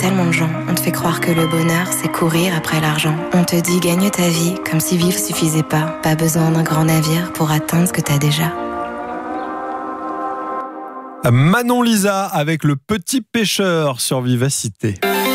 tellement de gens. On te fait croire que le bonheur, c'est courir après l'argent. On te dit gagne ta vie, comme si vivre suffisait pas. Pas besoin d'un grand navire pour atteindre ce que t'as déjà. Manon Lisa avec Le Petit Pêcheur sur Vivacité.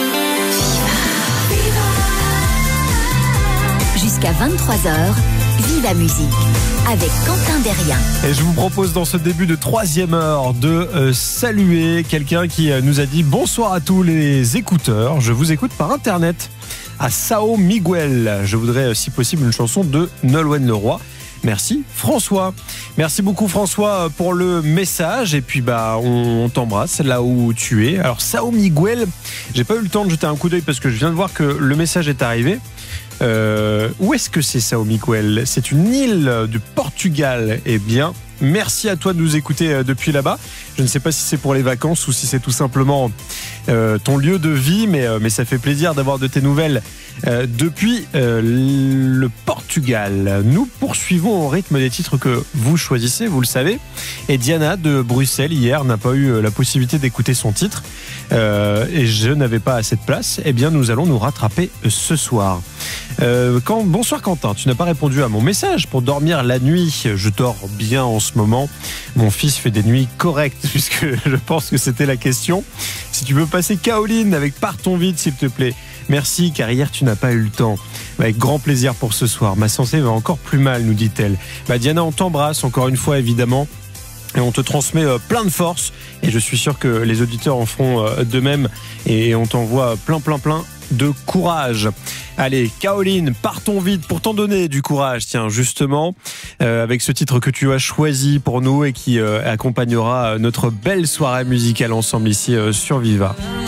Jusqu'à 23h, Viva Musique avec Quentin Derrien. Et je vous propose dans ce début de 3e heure de saluer quelqu'un qui nous a dit bonsoir à tous les écouteurs. Je vous écoute par internet à Sao Miguel. Je voudrais si possible une chanson de Nolwenn Leroy. Merci François. Merci beaucoup François pour le message. Et puis on t'embrasse là où tu es. Alors Sao Miguel, j'ai pas eu le temps de jeter un coup d'œil parce que je viens de voir que le message est arrivé. Où est-ce que c'est Sao Miguel ? C'est une île du Portugal. Eh bien, merci à toi de nous écouter depuis là-bas. Je ne sais pas si c'est pour les vacances ou si c'est tout simplement ton lieu de vie, mais ça fait plaisir d'avoir de tes nouvelles depuis le Portugal. Nous poursuivons au rythme des titres que vous choisissez, vous le savez. Et Diana de Bruxelles, hier, n'a pas eu la possibilité d'écouter son titre. Et je n'avais pas assez de place. Eh bien, nous allons nous rattraper ce soir. Bonsoir Quentin, tu n'as pas répondu à mon message pour dormir la nuit. Je dors bien en ce moment. Mon fils fait des nuits correctes puisque je pense que c'était la question. Si tu veux passer Caroline avec Partons vite s'il te plaît. Merci car hier tu n'as pas eu le temps. Avec grand plaisir pour ce soir. Ma santé va encore plus mal, nous dit-elle. Diana, on t'embrasse encore une fois évidemment. Et on te transmet plein de force. Et je suis sûr que les auditeurs en feront de même. Et on t'envoie plein de courage. Allez, Caroline, partons vite pour t'en donner du courage. Tiens, justement, avec ce titre que tu as choisi pour nous et qui accompagnera notre belle soirée musicale ensemble ici sur Viva.